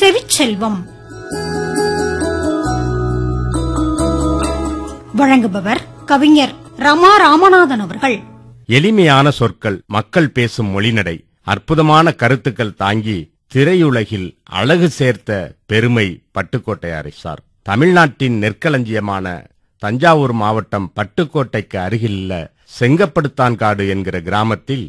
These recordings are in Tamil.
செவிச்செல்வம். வழங்குபவர் கவிஞர் ரமா ராமநாதன் அவர்கள். எளிமையான சொற்கள், மக்கள் பேசும் மொழிநடை, அற்புதமான கருத்துக்கள் தாங்கி திரையுலகில் அழகு சேர்த்த பெருமை பட்டுக்கோட்டையாரை சார். தமிழ்நாட்டின் நெற்களஞ்சியமான தஞ்சாவூர் மாவட்டம் பட்டுக்கோட்டைக்கு அருகிலுள்ள செங்கப்படுத்தான்காடு என்கிற கிராமத்தில்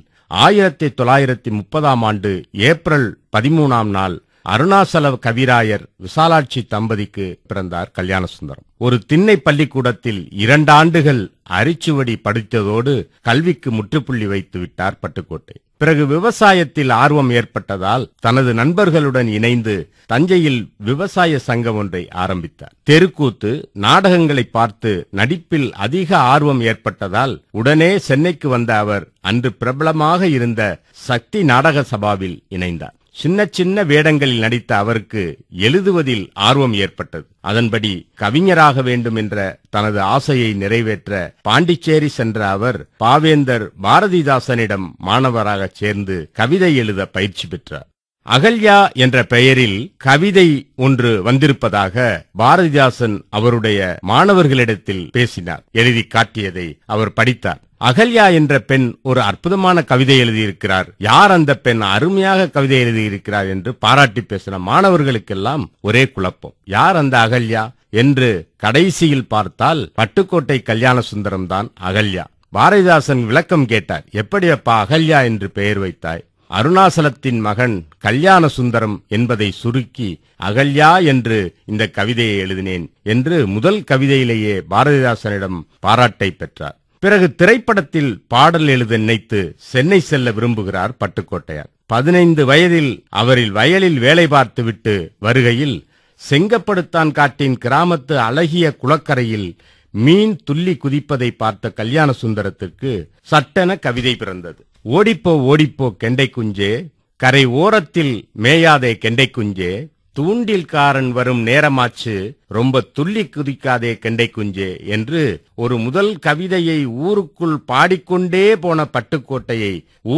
1930ஆம் ஆண்டு ஏப்ரல் 13ஆம் நாள் அருணாசல கவிராயர் விசாலாட்சி தம்பதிக்கு பிறந்தார் கல்யாணசுந்தரம். ஒரு திண்ணை பள்ளிக்கூடத்தில் 2 ஆண்டுகள் அரிச்சுவடி படித்ததோடு கல்விக்கு முற்றுப்புள்ளி வைத்து விட்டார் பட்டுக்கோட்டை. பிறகு விவசாயத்தில் ஆர்வம் ஏற்பட்டதால் தனது நண்பர்களுடன் இணைந்து தஞ்சையில் விவசாய சங்கம் ஒன்றை ஆரம்பித்தார். தெருக்கூத்து, நாடகங்களை பார்த்து நடிப்பில் அதிக ஆர்வம் ஏற்பட்டதால் உடனே சென்னைக்கு வந்த அவர் அன்று பிரபலமாக இருந்த சக்தி நாடக சபாவில் இணைந்தார். சின்ன சின்ன வேடங்களில் நடித்த அவருக்கு எழுதுவதில் ஆர்வம் ஏற்பட்டது. அதன்படி கவிஞராக வேண்டும் என்ற தனது ஆசையை நிறைவேற்ற பாண்டிச்சேரி சென்ற அவர் பாவேந்தர் பாரதிதாசனிடம் மாணவராக சேர்ந்து கவிதை எழுத பயிற்சி பெற்றார். அகல்யா என்ற பெயரில் கவிதை ஒன்று வந்திருப்பதாக பாரதிதாசன் அவருடைய மாணவர்களிடத்தில் பேசினார். எழுதி காட்டியதை அவர் படித்தார். அகல்யா என்ற பெண் ஒரு அற்புதமான கவிதை எழுதியிருக்கிறார், யார் அந்த பெண், அருமையாக கவிதை எழுதியிருக்கிறார் என்று பாராட்டி பேசின மாணவர்களுக்கெல்லாம் ஒரே குழப்பம். யார் அந்த அகல்யா என்று கடைசியில் பார்த்தால் பட்டுக்கோட்டை கல்யாணசுந்தரம் தான் அகல்யா. பாரதிதாசன் விளக்கம் கேட்டார். எப்படி அப்பா அகல்யா என்று பெயர் வைத்தாய்? அருணாசலத்தின் மகன் கல்யாணசுந்தரம் என்பதை சுருக்கி அகல்யா என்று இந்த கவிதையை எழுதினேன் என்று முதல் கவிதையிலேயே பாரதிதாசனிடம் பாராட்டை பெற்றார். பிறகு திரைப்படத்தில் பாடல் எழுத நினைத்து சென்னை செல்ல விரும்புகிறார் பட்டுக்கோட்டையார். 15 வயதில் அவரில் வயலில் வேலை பார்த்துவிட்டு வருகையில் செங்கப்படுத்தான் காட்டின் கிராமத்து அழகிய குளக்கரையில் மீன் துள்ளி குதிப்பதை பார்த்த கல்யாணசுந்தரத்திற்கு சட்டென கவிதை பிறந்தது. ஓடிப்போ ஓடிப்போ கெண்டை குஞ்சே, கரை ஓரத்தில் மேயாதே கெண்டை குஞ்சே, தூண்டில்காரன் வரும் நேரமாச்சு, ரொம்ப துள்ளி குதிக்காதே கெண்டை குஞ்சே என்று ஒரு முதல் கவிதையை ஊருக்குள் பாடிக்கொண்டே போன பட்டுக்கோட்டையை